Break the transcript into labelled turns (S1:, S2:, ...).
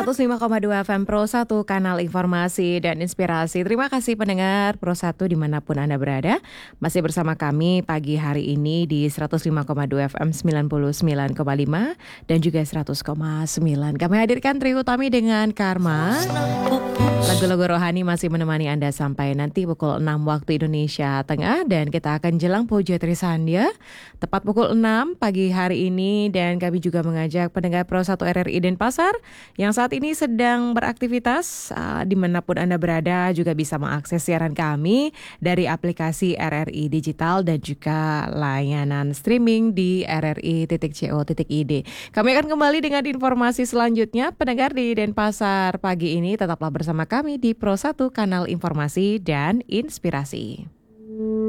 S1: 105,2 FM Pro 1, kanal informasi dan inspirasi. Terima kasih pendengar Pro 1 dimanapun Anda berada. Masih bersama kami pagi hari ini di 105,2 FM 99,5 dan juga 100,9. Kami hadirkan Tri Utami dengan Karma. Lagu-lagu rohani masih menemani Anda sampai nanti pukul 6 waktu Indonesia Tengah. Dan kita akan jelang Puja Trisandya tepat pukul 6 pagi hari ini. Dan kami juga mengajak pendengar Pro 1 RRI Denpasar yang saat ini sedang beraktivitas dimanapun Anda berada juga bisa mengakses siaran kami dari aplikasi RRI Digital dan juga layanan streaming di rri.co.id. Kami akan kembali dengan informasi selanjutnya. Pendengar di Denpasar pagi ini tetaplah bersama kami di Pro 1, kanal informasi dan inspirasi.